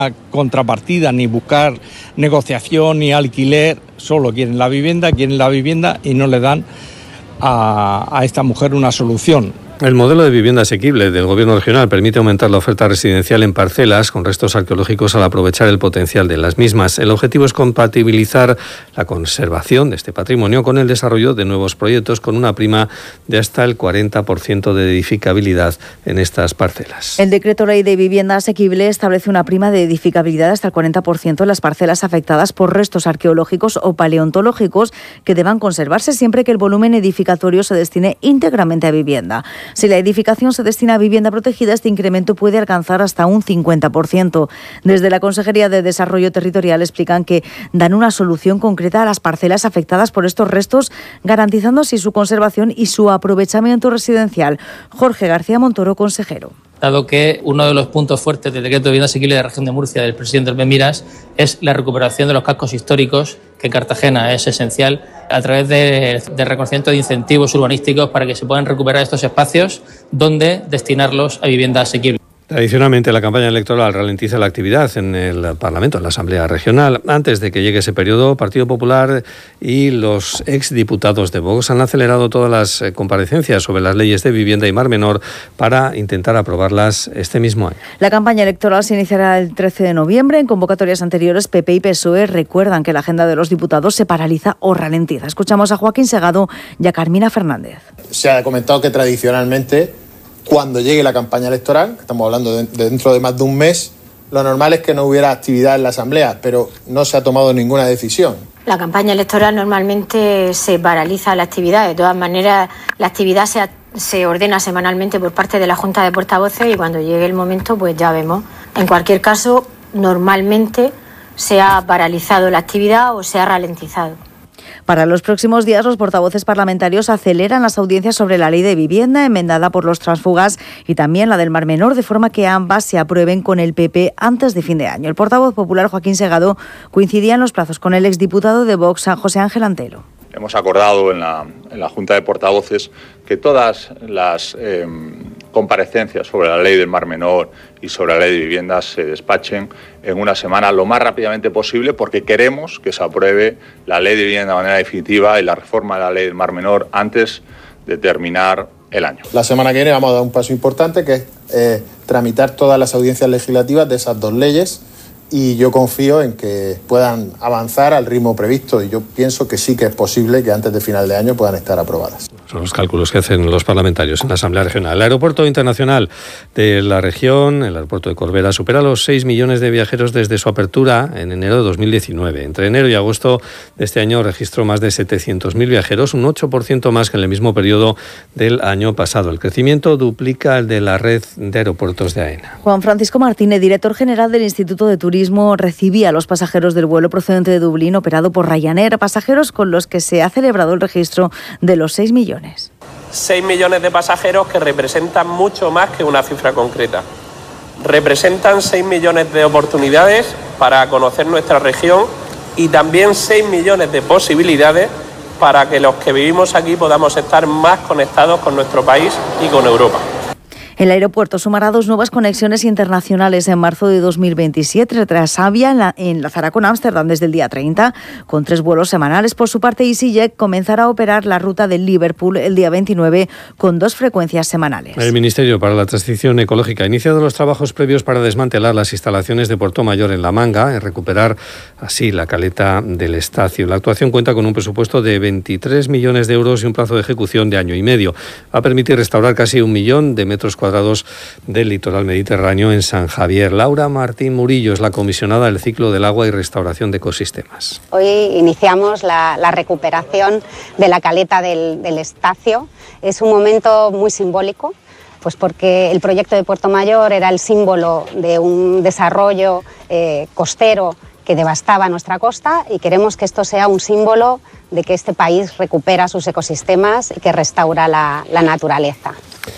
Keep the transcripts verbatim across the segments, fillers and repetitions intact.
contrapartida, ni buscar negociación, ni alquiler, solo quieren la vivienda, quieren la vivienda y no le dan a, a esta mujer una solución. El modelo de vivienda asequible del Gobierno regional permite aumentar la oferta residencial en parcelas con restos arqueológicos al aprovechar el potencial de las mismas. El objetivo es compatibilizar la conservación de este patrimonio con el desarrollo de nuevos proyectos con una prima de hasta el cuarenta por ciento de edificabilidad en estas parcelas. El decreto ley de vivienda asequible establece una prima de edificabilidad hasta el cuarenta por ciento en las parcelas afectadas por restos arqueológicos o paleontológicos que deban conservarse siempre que el volumen edificatorio se destine íntegramente a vivienda. Si la edificación se destina a vivienda protegida, este incremento puede alcanzar hasta un cincuenta por ciento. Desde la Consejería de Desarrollo Territorial explican que dan una solución concreta a las parcelas afectadas por estos restos, garantizando así su conservación y su aprovechamiento residencial. Jorge García Montoro, consejero. Dado que uno de los puntos fuertes del decreto de vivienda asequible de la región de Murcia del presidente Albert Miras es la recuperación de los cascos históricos, que en Cartagena es esencial, a través de, de reconocimiento de incentivos urbanísticos para que se puedan recuperar estos espacios donde destinarlos a vivienda asequible. Tradicionalmente, la campaña electoral ralentiza la actividad en el Parlamento, en la Asamblea Regional. Antes de que llegue ese periodo, Partido Popular y los exdiputados de Vox han acelerado todas las comparecencias sobre las leyes de vivienda y Mar Menor para intentar aprobarlas este mismo año. La campaña electoral se iniciará el trece de noviembre. En convocatorias anteriores, P P y P S O E recuerdan que la agenda de los diputados se paraliza o ralentiza. Escuchamos a Joaquín Segado y a Carmina Fernández. Se ha comentado que tradicionalmente, cuando llegue la campaña electoral, que estamos hablando de, de dentro de más de un mes, lo normal es que no hubiera actividad en la Asamblea, pero no se ha tomado ninguna decisión. La campaña electoral normalmente se paraliza la actividad. De todas maneras, la actividad se, se ordena semanalmente por parte de la Junta de Portavoces y cuando llegue el momento, pues ya vemos. En cualquier caso, normalmente se ha paralizado la actividad o se ha ralentizado. Para los próximos días, los portavoces parlamentarios aceleran las audiencias sobre la ley de vivienda enmendada por los tránsfugas y también la del Mar Menor, de forma que ambas se aprueben con el P P antes de fin de año. El portavoz popular Joaquín Segado coincidía en los plazos con el exdiputado de Vox, José Ángel Antelo. Hemos acordado en la, en la Junta de Portavoces que todas las eh, comparecencias sobre la ley del Mar Menor y sobre la ley de viviendas se despachen en una semana lo más rápidamente posible, porque queremos que se apruebe la ley de vivienda de manera definitiva y la reforma de la ley del Mar Menor antes de terminar el año. La semana que viene vamos a dar un paso importante, que es eh, tramitar todas las audiencias legislativas de esas dos leyes, y yo confío en que puedan avanzar al ritmo previsto y yo pienso que sí que es posible que antes de final de año puedan estar aprobadas. Son los cálculos que hacen los parlamentarios en la Asamblea Regional. El aeropuerto internacional de la región, el aeropuerto de Corbera, supera los seis millones de viajeros desde su apertura en enero de dos mil diecinueve. Entre enero y agosto de este año registró más de setecientos mil viajeros, un ocho por ciento más que en el mismo periodo del año pasado. El crecimiento duplica el de la red de aeropuertos de AENA. Juan Francisco Martínez, director general del Instituto de Turismo, recibía a los pasajeros del vuelo procedente de Dublín operado por Ryanair, pasajeros con los que se ha celebrado el registro de los seis millones. seis millones de pasajeros que representan mucho más que una cifra concreta. Representan seis millones de oportunidades para conocer nuestra región y también seis millones de posibilidades para que los que vivimos aquí podamos estar más conectados con nuestro país y con Europa. El aeropuerto sumará dos nuevas conexiones internacionales en marzo de dos mil veintisiete. Tras Avia enlazará con Ámsterdam desde el día treinta, con tres vuelos semanales. Por su parte, EasyJet comenzará a operar la ruta de Liverpool el día veintinueve con dos frecuencias semanales. El Ministerio para la Transición Ecológica ha iniciado los trabajos previos para desmantelar las instalaciones de Puerto Mayor en La Manga y recuperar así la caleta del Estacio. La actuación cuenta con un presupuesto de veintitrés millones de euros y un plazo de ejecución de año y medio. Va a permitir restaurar casi un millón de metros cuadrados del litoral mediterráneo en San Javier. Laura Martín Murillo es la comisionada del ciclo del agua y restauración de ecosistemas. Hoy iniciamos la, la recuperación de la caleta del, del Estacio. Es un momento muy simbólico, pues porque el proyecto de Puerto Mayor era el símbolo de un desarrollo eh, costero que devastaba nuestra costa, y queremos que esto sea un símbolo de que este país recupera sus ecosistemas y que restaura la, la naturaleza.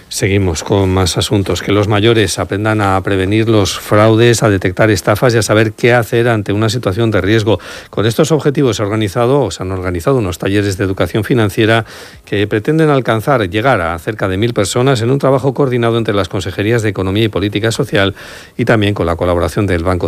Seguimos con más asuntos. Que los mayores aprendan a prevenir los fraudes, a detectar estafas y a saber qué hacer ante una situación de riesgo. Con estos objetivos se ha organizado, o se han organizado unos talleres de educación financiera que pretenden alcanzar, llegar a cerca de mil personas en un trabajo coordinado entre las consejerías de Economía y Política Social y también con la colaboración del Banco